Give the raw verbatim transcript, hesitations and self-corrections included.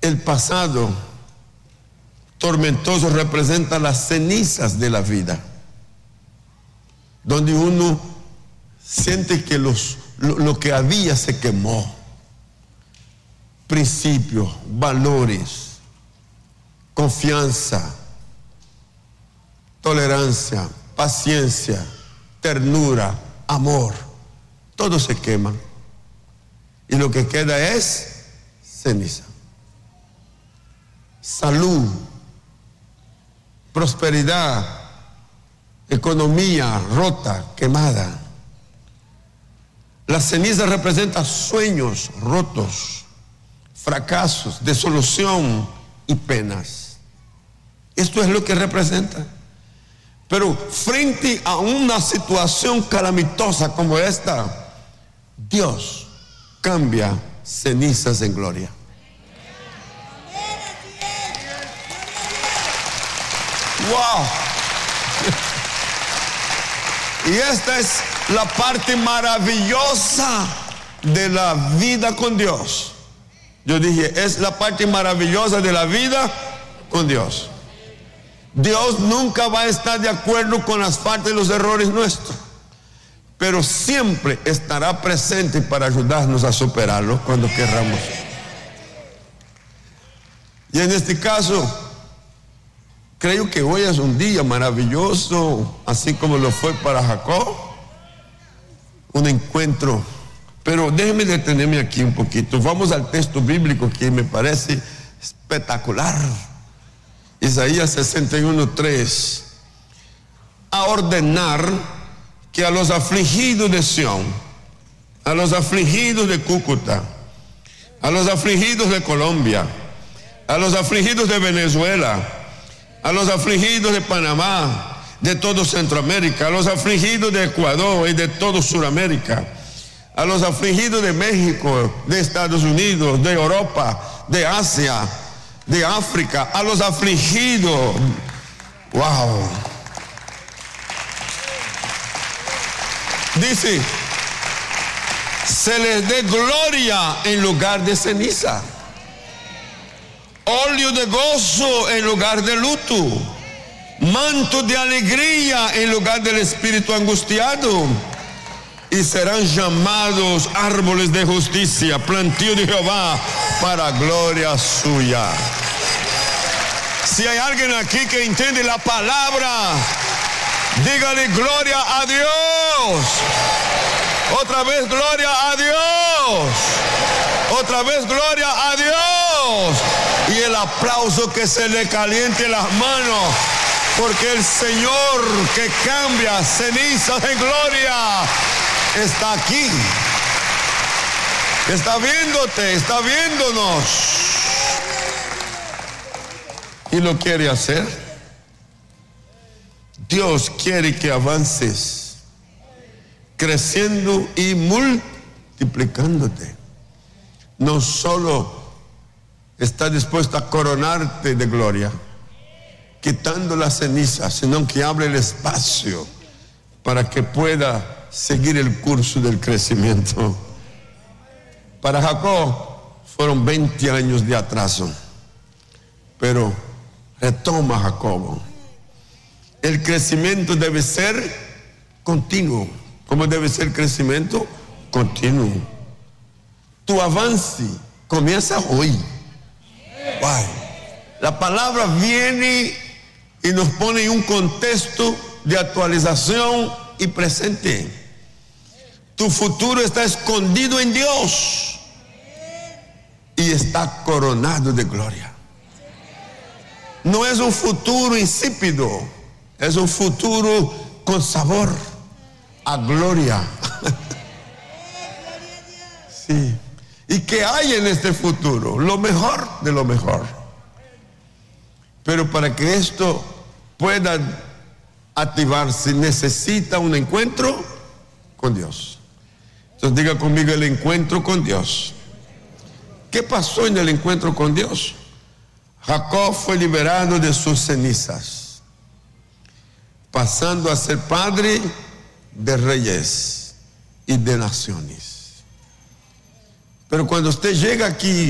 El pasado tormentoso representa las cenizas de la vida, donde uno siente que los, lo, lo que había se quemó. Principios, valores, confianza, tolerancia, paciencia, ternura, amor, todo se quema. Y lo que queda es ceniza. Salud, prosperidad, economía rota, quemada. La ceniza representa sueños rotos, fracasos, desolación y penas. Esto es lo que representa. Pero frente a una situación calamitosa como esta, Dios cambia cenizas en gloria. ¡Wow! Y esta es la parte maravillosa de la vida con Dios. Yo dije, es la parte maravillosa de la vida con Dios. Dios nunca va a estar de acuerdo con las faltas y los errores nuestros, pero siempre estará presente para ayudarnos a superarlos cuando querramos. Y en este caso, creo que hoy es un día maravilloso, así como lo fue para Jacob, un encuentro. Pero déjenme detenerme aquí un poquito. Vamos al texto bíblico que me parece espectacular. Isaías sesenta y uno, tres. A ordenar que a los afligidos de Sión, a los afligidos de Cúcuta, a los afligidos de Colombia, a los afligidos de Venezuela, a los afligidos de Panamá, de todo Centroamérica, a los afligidos de Ecuador y de todo Sudamérica, a los afligidos de México, de Estados Unidos, de Europa, de Asia, de África, a los afligidos. Wow. Dice, se les dé gloria en lugar de ceniza, óleo de gozo en lugar de luto, manto de alegría en lugar del espíritu angustiado, y serán llamados árboles de justicia, plantío de Jehová para gloria suya. Si hay alguien aquí que entiende la palabra, dígale gloria a Dios. Otra vez gloria a Dios. Otra vez gloria a Dios. Y el aplauso que se le caliente las manos, porque el Señor que cambia cenizas en gloria está aquí. Está viéndote, está viéndonos. Y lo quiere hacer. Dios quiere que avances, creciendo y multiplicándote. No solo está dispuesto a coronarte de gloria, quitando la ceniza, sino que abre el espacio para que pueda seguir el curso del crecimiento. Para Jacob fueron veinte años de atraso, pero retoma Jacob. El crecimiento debe ser continuo. ¿Cómo debe ser el crecimiento? Continuo. Tu avance comienza hoy. Wow. La palabra viene y nos pone en un contexto de actualización y presente. Tu futuro está escondido en Dios y está coronado de gloria. No es un futuro insípido, es un futuro con sabor a gloria. Sí. ¿Y qué hay en este futuro? Lo mejor de lo mejor. Pero para que esto pueda activarse, necesita un encuentro con Dios. Entonces diga conmigo, el encuentro con Dios. ¿Qué pasó en el encuentro con Dios? Jacob fue liberado de sus cenizas, pasando a ser padre de reyes y de naciones. Pero cuando usted llega aquí